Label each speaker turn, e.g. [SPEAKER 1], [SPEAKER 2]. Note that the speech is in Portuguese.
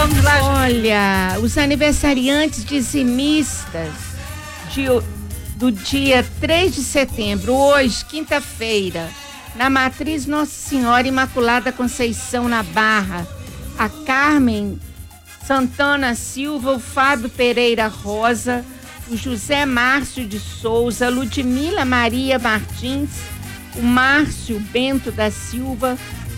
[SPEAKER 1] vamos lá.
[SPEAKER 2] Olha, os aniversariantes dizimistas do dia 3 de setembro, hoje, quinta-feira, na Matriz Nossa Senhora Imaculada Conceição, na Barra, a Carmen Santana Silva, o Fábio Pereira Rosa, o José Márcio de Souza, Ludmila Maria Martins, o Márcio Bento da Silva,